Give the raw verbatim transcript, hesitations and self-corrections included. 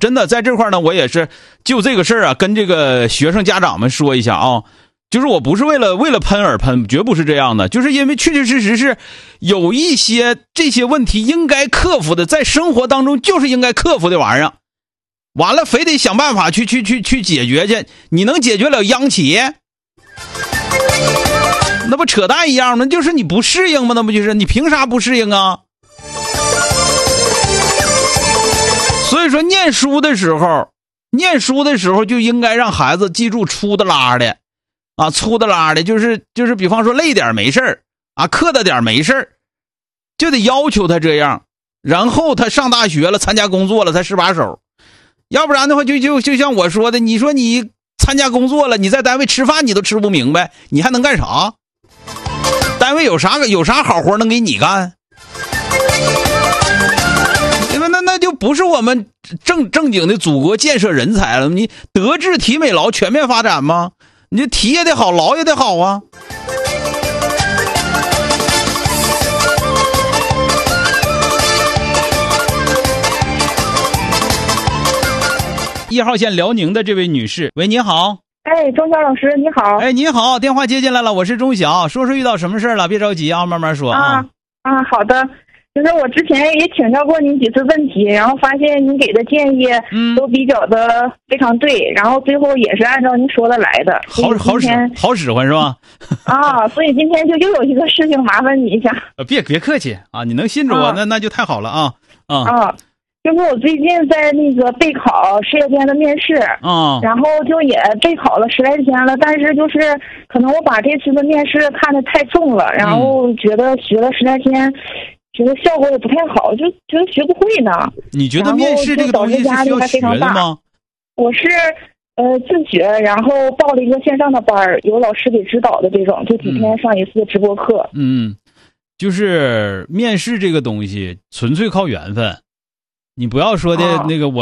真的在这块呢，我也是就这个事儿啊，跟这个学生家长们说一下啊，就是我不是为了为了喷而喷，绝不是这样的，就是因为确确实实是有一些这些问题应该克服的，在生活当中就是应该克服的玩意儿，完了非得想办法去去去去解决去，你能解决了央企？那不扯淡一样吗？就是你不适应吗？那不就是你凭啥不适应啊？所以说念书的时候念书的时候就应该让孩子记住粗的拉的啊，粗的拉的就是就是比方说累点没事儿啊，磕的点没事儿，就得要求他这样，然后他上大学了参加工作了才是把手，要不然的话就就就像我说的，你说你参加工作了，你在单位吃饭你都吃不明白，你还能干啥？单位有啥有啥好活能给你干？那那就不是我们正正经的祖国建设人才了。你德智体美劳全面发展吗？你这体也得好，劳也得好啊。一号线辽宁的这位女士，喂，你好。 哎，钟晓老师你好。 哎，你好，电话接进来了，我是钟晓，说说遇到什么事了，别着急啊，慢慢说啊。 啊啊，好的。就是我之前也请教过您几次问题，然后发现您给的建议都比较的非常对，嗯、然后最后也是按照您说的来的。 好好使好使唤是吧？ 啊，所以今天就又有一个事情麻烦你一下。 呃，别别客气啊，你能信着我，啊、那那就太好了啊啊。 啊就是我最近在那个备考事业编的面试， 啊、 然后就也备考了十来天了，但是就是可能我把这次的面试看得太重了，然后觉得学了十来天。嗯觉得效果也不太好，就觉得学不会呢。 你觉得面试这个东西是需要学的吗？ 我是呃自学，然后报了一个线上的班，有老师给指导的这种，就几天上一次直播课。 嗯，就是面试这个东西纯粹靠缘分，你不要说的那个我。